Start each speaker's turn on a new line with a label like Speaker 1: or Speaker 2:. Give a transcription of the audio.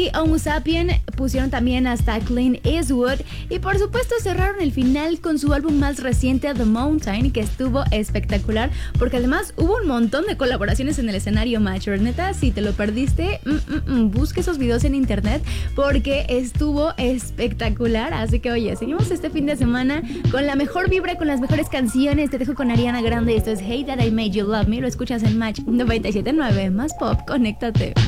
Speaker 1: Frankie Homo Sapien, pusieron también hasta Clint Eastwood y por supuesto cerraron el final con su álbum más reciente, The Mountain, que estuvo espectacular porque además hubo un montón de colaboraciones en el escenario, Macho. Neta, si te lo perdiste, busque esos videos en internet porque estuvo espectacular. Así que oye, seguimos este fin de semana con la mejor vibra, con las mejores canciones. Te dejo con Ariana Grande. Esto es Hey That I Made You Love Me. Lo escuchas en Match 97.9. Más pop, conéctate.